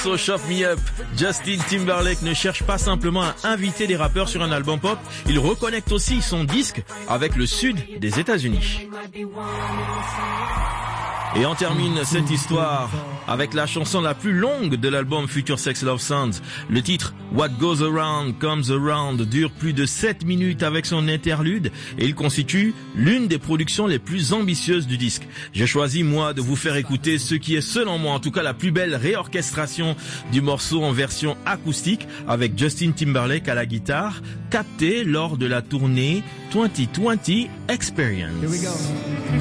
morceau Shop Me Up. Justin Timberlake ne cherche pas simplement à inviter des rappeurs sur un album pop, il reconnecte aussi son disque avec le sud des États-Unis. Et on termine cette histoire avec la chanson la plus longue de l'album Future Sex Love Sounds. Le titre What Goes Around Comes Around dure plus de 7 minutes avec son interlude et il constitue l'une des productions les plus ambitieuses du disque. J'ai choisi moi de vous faire écouter ce qui est selon moi en tout cas la plus belle réorchestration du morceau en version acoustique avec Justin Timberlake à la guitare, capté lors de la tournée 2020 Experience. Here we go.